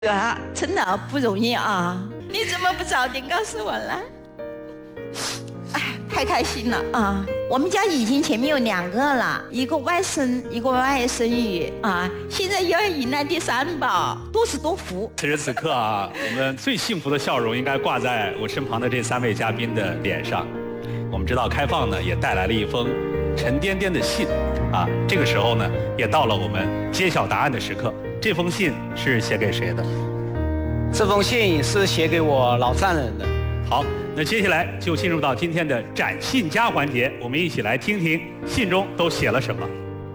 啊，真的不容易啊！你怎么不早点告诉我呢？哎，太开心了啊！我们家已经前面有2个了，一个外甥，一个外甥女啊，现在又要迎来第3宝，多子多福。 此时此刻啊，我们最幸福的笑容应该挂在我身旁的这3位嘉宾的脸上。我们知道开放呢也带来了一封沉甸甸的信啊，这个时候呢也到了我们揭晓答案的时刻。这封信是写给谁的？ 这封信是写给我老丈人的。 好，那接下来就进入到今天的展信佳环节，我们一起来听听信中都写了什么。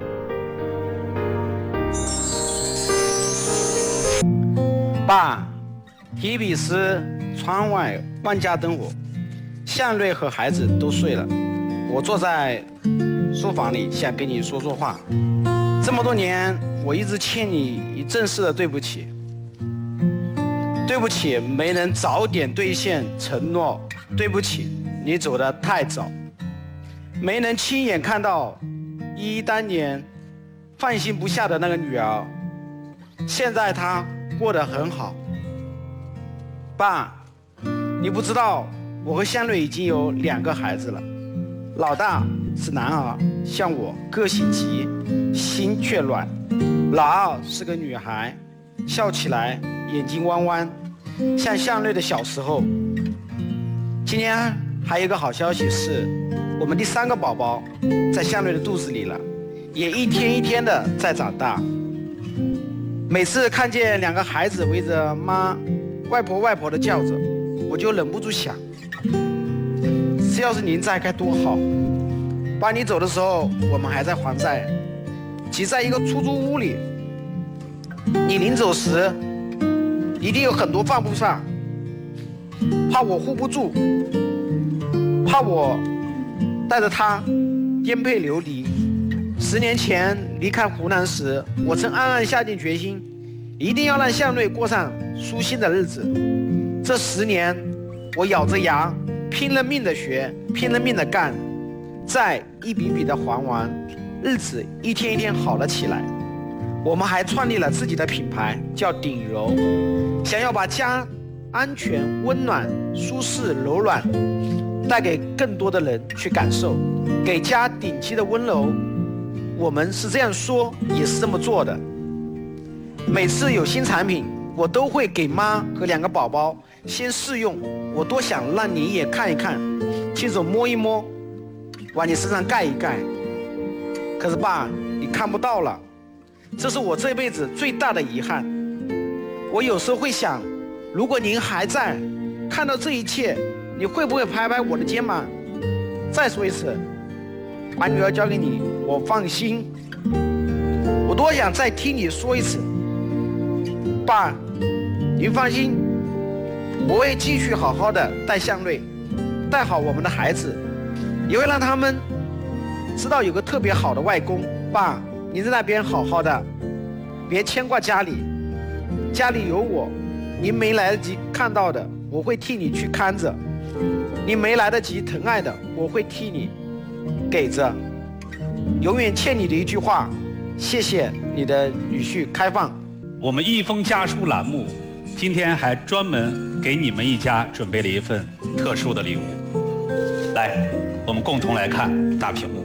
爸，提笔时窗外万家灯火，向瑞和孩子都睡了，我坐在书房里想跟你说说话。这么多年，我一直欠你一正式的对不起。对不起，没能早点兑现承诺。对不起，你走得太早，没能亲眼看到依依当年放心不下的那个女儿。现在她过得很好。爸，你不知道，我和香蕊已经有2个孩子了。老大是男儿，像我，个性急，心却软；老二是个女孩，笑起来眼睛弯弯，像向瑞的小时候。今天还有一个好消息是，我们第3个宝宝在向瑞的肚子里了，也一天一天的在长大。每次看见2个孩子围着妈、外婆的叫着，我就忍不住想，要是您在该多好。爸，你走的时候我们还在还债，挤在一个出租屋里，你临走时一定有很多放不上，怕我护不住，怕我带着他颠沛流离。10年前离开湖南时，我曾暗暗下定决心，一定要让向瑞过上舒心的日子。这10年，我咬着牙拼了命的学，拼了命的干，债一笔笔的还完，日子一天一天好了起来。我们还创立了自己的品牌，叫鼎柔，想要把家安全、温暖、舒适、柔软带给更多的人去感受，给家顶级的温柔。我们是这样说，也是这么做的。每次有新产品，我都会给妈和2个宝宝先试用，我多想让你也看一看，亲手摸一摸，往你身上盖一盖。可是爸，你看不到了，这是我这辈子最大的遗憾。我有时候会想，如果您还在，看到这一切，你会不会拍拍我的肩膀？再说一次，把女儿交给你，我放心。我多想再听你说一次，爸，您放心，我会继续好好的带向瑞，带好我们的孩子，也会让他们知道有个特别好的外公。爸，你在那边好好的，别牵挂家里，家里有我，您没来得及看到的，我会替你去看着；你没来得及疼爱的，我会替你给着。永远欠你的一句话，谢谢你的女婿开放。 我们一封家书栏目今天还专门给你们一家准备了一份特殊的礼物。来，我们共同来看大屏幕。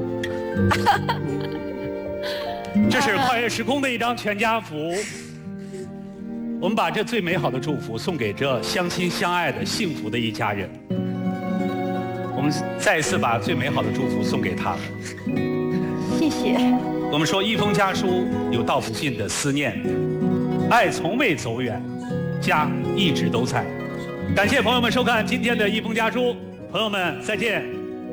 这是跨越时空的一张全家福。我们把这最美好的祝福送给这相亲相爱的幸福的一家人。我们再一次把最美好的祝福送给他们。 谢谢。 我们说一封家书有道不尽的思念，爱从未走远，家一直都在。感谢朋友们收看今天的一封家书，朋友们再见。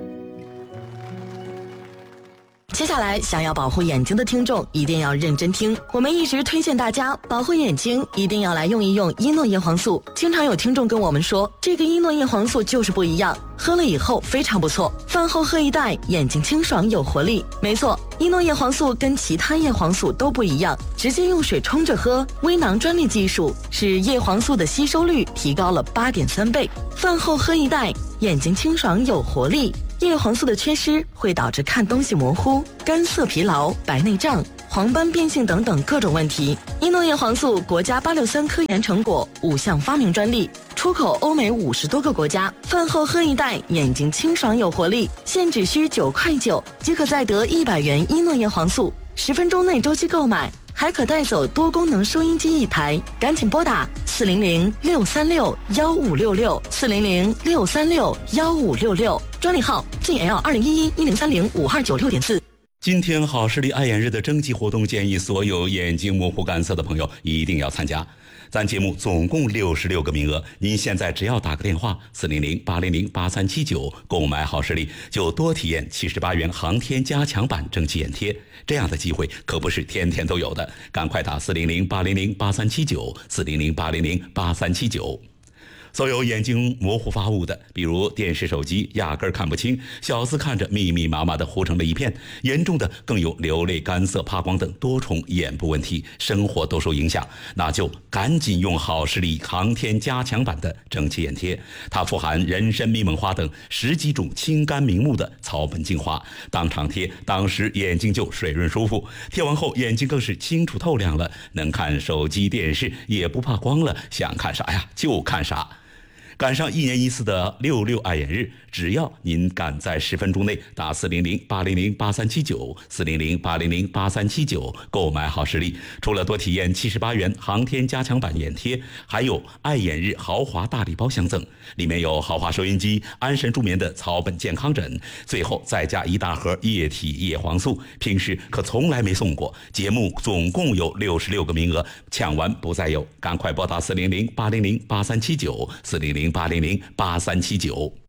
接下来，想要保护眼睛的听众一定要认真听。我们一直推荐大家保护眼睛，一定要来用一用伊诺叶黄素。经常有听众跟我们说，这个伊诺叶黄素就是不一样，喝了以后非常不错，饭后喝一袋，眼睛清爽有活力。没错，伊诺叶黄素跟其他叶黄素都不一样，直接用水冲着喝，微囊专利技术使叶黄素的吸收率提高了8.3倍。饭后喝一袋，眼睛清爽有活力。叶黄素的缺失会导致看东西模糊、干涩疲劳、白内障、 黄斑变性等等各种问题。伊诺叶黄素国家863科研成果，5项发明专利，出口欧美50多个国家。饭后喝一袋，眼睛清爽有活力，现只需9.9块即可再得100元伊诺叶黄素，10分钟内周期购买，还可带走多功能收音机1台。赶紧拨打400-636-1566，400-636-1566，专利号 GL2011-1030-5296.4。 今天好视力爱眼日的征集活动，建议所有眼睛模糊干涩的朋友一定要参加。咱节目总共66个名额，您现在只要打个电话400-800-8379购买好视力，就多体验78元航天加强版蒸汽眼贴。这样的机会可不是天天都有的，赶快打400-800-8379，400-800-8379。所有眼睛模糊发雾的，比如电视、手机压根儿看不清，小字看着密密麻麻的糊成了一片，严重的更有流泪、干涩、怕光等多重眼部问题，生活都受影响，那就赶紧用好视力航天加强版的蒸汽眼贴。它富含人参、蜜蒙花等10几种清肝明目的草本精华，当场贴，当时眼睛就水润舒服，贴完后眼睛更是清楚透亮了，能看手机电视也不怕光了，想看啥呀就看啥。赶上1年1次的66爱眼日，只要您赶在10分钟内打400-800-8379，400-800-8379购买好视力，除了多体验78元航天加强版眼贴，还有爱眼日豪华大礼包相赠，里面有豪华收音机、安神助眠的草本健康枕，最后再加1大盒液体叶黄素，平时可从来没送过。节目总共有66个名额，抢完不再有，赶快拨打400-800-8379，400-800-8379。